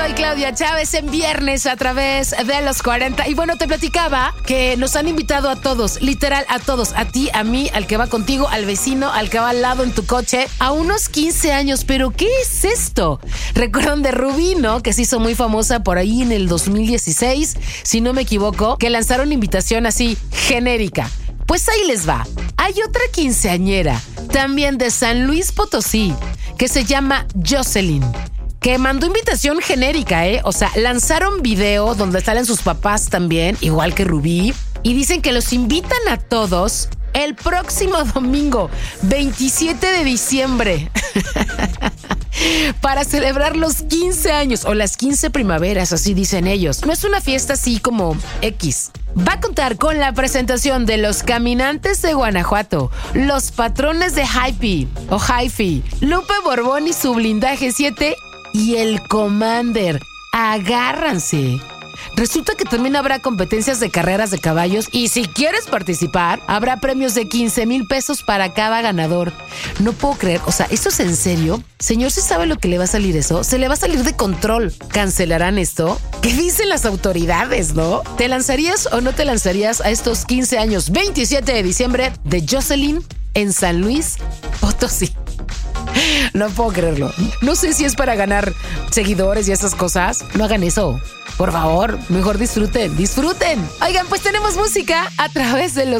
Soy Claudia Chávez en viernes a través de los 40. Y bueno, te platicaba que nos han invitado a todos, literal a todos, a ti, a mí, al que va contigo, al vecino, al que va al lado en tu coche, a unos 15 años. ¿Pero qué es esto? ¿Recuerdan de Rubí, no? Que se hizo muy famosa por ahí en el 2016, si no me equivoco, que lanzaron invitación así, genérica. Pues ahí les va. Hay otra quinceañera, también de San Luis Potosí, que se llama Jocelyn, que mandó invitación genérica, O sea, lanzaron video donde salen sus papás también, igual que Rubí, y dicen que los invitan a todos el próximo domingo, 27 de diciembre, para celebrar los 15 años o las 15 primaveras, así dicen ellos. No es una fiesta así como X. Va a contar con la presentación de los Caminantes de Guanajuato, los Patrones de Hi-Fi o Hi-Fi, Lupe Borbón y su Blindaje 7 y el Commander. Agárranse. Resulta que también habrá competencias de carreras de caballos y si quieres participar, habrá premios de 15,000 pesos para cada ganador. No puedo creer, o sea, ¿esto es en serio? Señor, ¿sí sabe lo que le va a salir eso? Se le va a salir de control. ¿Cancelarán esto? ¿Qué dicen las autoridades, no? ¿Te lanzarías o no te lanzarías a estos 15 años? 27 de diciembre de Jocelyn en San Luis Potosí. No puedo creerlo. No sé si es para ganar seguidores y esas cosas. No hagan eso. Por favor, mejor disfruten. Oigan, pues tenemos música a través de los